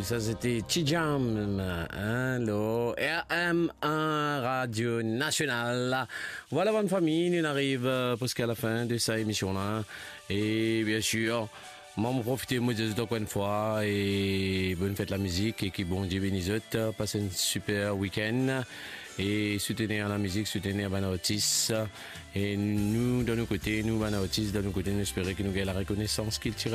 ça c'était Tijam, hein, le RM1 Radio Nationale. Voilà, bonne famille, nous arrivons presque à la fin de cette émission-là. Et bien sûr, moi, je profite de une fois et bonne fête la musique et qui bon Dieu bénisse, passez un super week-end et soutenir la musique, soutenir les artistes et nous, de nos côtés, nous, les artistes, de nos côtés, nous espérons que nous gagnons la reconnaissance qu'ils tirent.